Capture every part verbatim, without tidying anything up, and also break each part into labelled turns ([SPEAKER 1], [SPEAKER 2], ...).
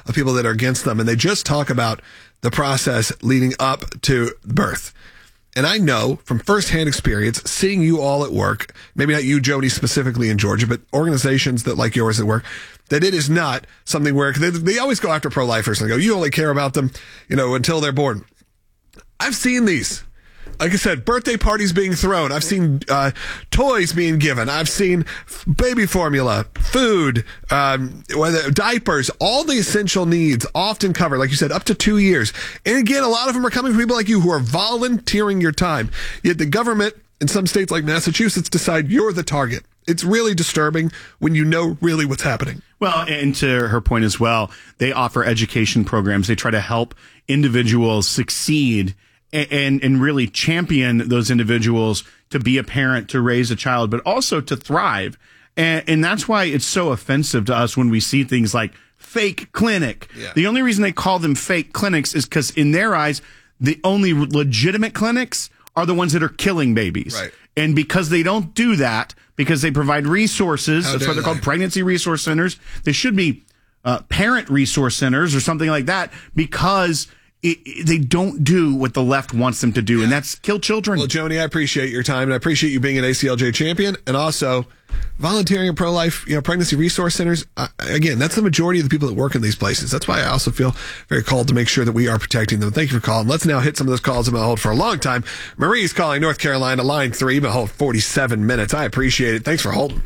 [SPEAKER 1] of people that are against them, and they just talk about the process leading up to birth. And I know from firsthand experience, seeing you all at work, maybe not you, Jody, specifically in Georgia, but organizations that like yours at work, that it is not something where they, they always go after pro-lifers and go, you only care about them, you know, until they're born. I've seen these. Like I said, birthday parties being thrown. I've seen uh, toys being given. I've seen baby formula, food, um, whether diapers, all the essential needs often covered, like you said, up to two years. And again, a lot of them are coming from people like you who are volunteering your time. Yet the government in some states like Massachusetts decide you're the target. It's really disturbing when you know really what's happening.
[SPEAKER 2] Well, and to her point as well, they offer education programs. They try to help individuals succeed and and really champion those individuals to be a parent, to raise a child, but also to thrive. And, and that's why it's so offensive to us when we see things like fake clinic. Yeah. The only reason they call them fake clinics is because in their eyes, the only legitimate clinics are the ones that are killing babies.
[SPEAKER 1] Right.
[SPEAKER 2] And because they don't do that, because they provide resources,
[SPEAKER 1] How
[SPEAKER 2] that's why they're
[SPEAKER 1] they?
[SPEAKER 2] called pregnancy resource centers. They should be uh, parent resource centers or something like that, because It, it, they don't do what the left wants them to do, yeah. and that's kill children.
[SPEAKER 1] Well, Joni, I appreciate your time, and I appreciate you being an A C L J champion, and also volunteering in pro-life, you know, pregnancy resource centers. Uh, again, that's the majority of the people that work in these places. That's why I also feel very called to make sure that we are protecting them. Thank you for calling. Let's now hit some of those calls I've been on hold for a long time. Marie's calling North Carolina, line three, been on hold forty-seven minutes. I appreciate it. Thanks for holding.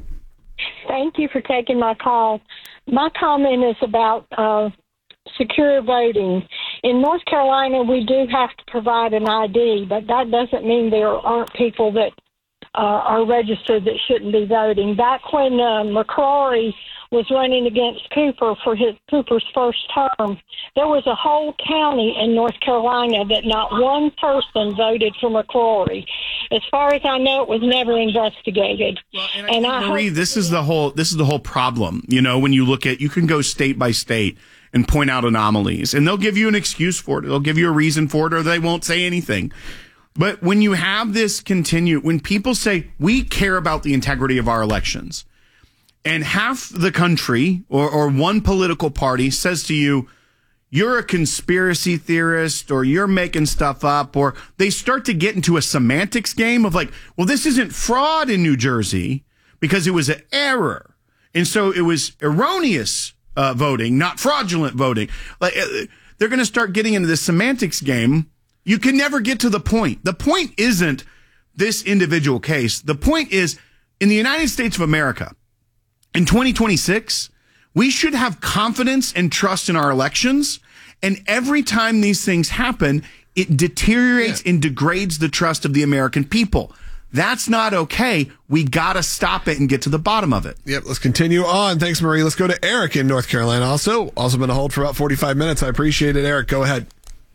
[SPEAKER 3] Thank you for taking my call. My comment is about uh, secure voting. In North Carolina, we do have to provide an I D, but that doesn't mean there aren't people that uh, are registered that shouldn't be voting. Back when uh, McCrory was running against Cooper for his Cooper's first term, there was a whole county in North Carolina that not one person voted for McCrory. As far as I know, it was never investigated.
[SPEAKER 2] Well, and I
[SPEAKER 3] and
[SPEAKER 2] think,
[SPEAKER 3] I
[SPEAKER 2] Marie,
[SPEAKER 3] hope-
[SPEAKER 2] this is the whole this is the whole problem. You know, when you look at, you can go state by state and point out anomalies, and they'll give you an excuse for it. They'll give you a reason for it, or they won't say anything. But when you have this continue, when people say, we care about the integrity of our elections, and half the country or, or one political party says to you, you're a conspiracy theorist, or you're making stuff up, or they start to get into a semantics game of like, well, this isn't fraud in New Jersey because it was an error. And so it was erroneous Uh, voting, not fraudulent voting. Like uh, they're going to start getting into this semantics game. You can never get to the point. The point isn't this individual case. The point is, in the United States of America, in twenty twenty-six, we should have confidence and trust in our elections. And every time these things happen, it deteriorates yeah. and degrades the trust of the American people. That's not okay. We got to stop it and get to the bottom of it.
[SPEAKER 1] Yep, let's continue on. Thanks, Marie. Let's go to Eric in North Carolina. Also, also been on hold for about forty-five minutes. I appreciate it, Eric. Go ahead.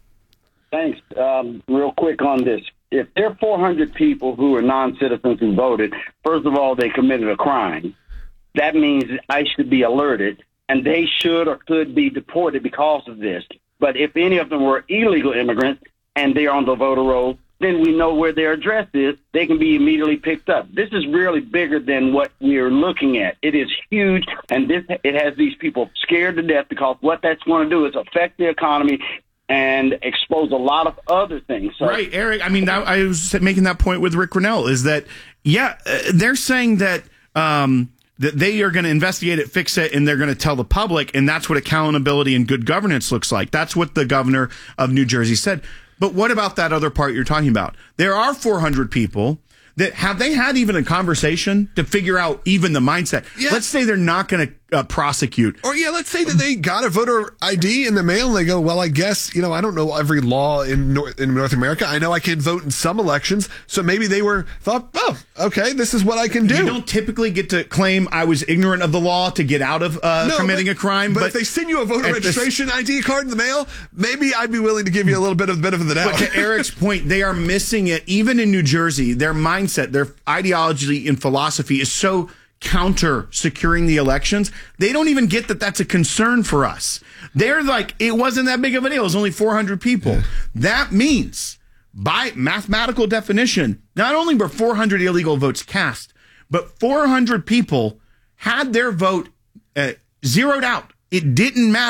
[SPEAKER 4] Thanks. Um, real quick on this. If there are four hundred people who are non-citizens who voted, first of all, they committed a crime. That means ICE should be alerted, and they should or could be deported because of this. But if any of them were illegal immigrants and they're on the voter roll, then we know where their address is. They can be immediately picked up. This is really bigger than what we're looking at. It is huge, and this it has these people scared to death, because what that's going to do is affect the economy and expose a lot of other things. So,
[SPEAKER 2] right, Eric. I mean, I, I was making that point with Rick Grinnell, is that, yeah, uh, they're saying that um, that they are going to investigate it, fix it, and they're going to tell the public, and that's what accountability and good governance looks like. That's what the governor of New Jersey said. But what about that other part you're talking about? There are four hundred people that have they had even a conversation to figure out even the mindset.
[SPEAKER 1] Yeah.
[SPEAKER 2] Let's say they're not going to uh, prosecute.
[SPEAKER 1] Or, yeah, let's say that they got a voter I D in the mail and they go, well, I guess, you know, I don't know every law in North, in North America. I know I can vote in some elections. So maybe they were thought, oh, okay, this is what I can do.
[SPEAKER 2] You don't typically get to claim I was ignorant of the law to get out of uh,
[SPEAKER 1] no,
[SPEAKER 2] committing
[SPEAKER 1] but,
[SPEAKER 2] a crime.
[SPEAKER 1] But,
[SPEAKER 2] but
[SPEAKER 1] if they send you a voter registration
[SPEAKER 2] this,
[SPEAKER 1] I D card in the mail, maybe I'd be willing to give you a little bit of the benefit of the doubt.
[SPEAKER 2] But to Eric's point, they are missing it. Even in New Jersey, their mindset, their ideology and philosophy is so counter securing the elections. They don't even get that that's a concern for us. They're like, it wasn't that big of a deal. It was only four hundred people. Yeah. That means, by mathematical definition, not only were four hundred illegal votes cast, but four hundred people had their vote uh, zeroed out. It didn't matter.